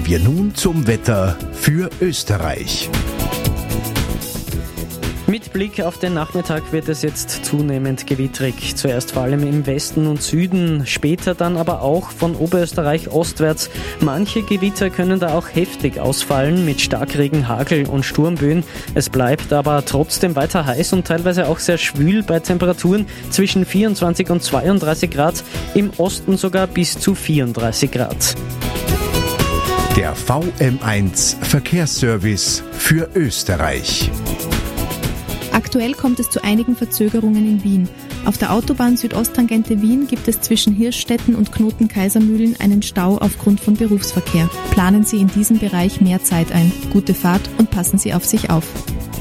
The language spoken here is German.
Kommen wir nun zum Wetter für Österreich. Mit Blick auf den Nachmittag wird es jetzt zunehmend gewittrig. Zuerst vor allem im Westen und Süden, später dann aber auch von Oberösterreich ostwärts. Manche Gewitter können da auch heftig ausfallen mit Starkregen, Hagel und Sturmböen. Es bleibt aber trotzdem weiter heiß und teilweise auch sehr schwül bei Temperaturen zwischen 24 und 32 Grad, im Osten sogar bis zu 34 Grad. Der VM1 Verkehrsservice für Österreich. Aktuell kommt es zu einigen Verzögerungen in Wien. Auf der Autobahn Südosttangente Wien gibt es zwischen Hirschstetten und Knoten Kaisermühlen einen Stau aufgrund von Berufsverkehr. Planen Sie in diesem Bereich mehr Zeit ein. Gute Fahrt und passen Sie auf sich auf.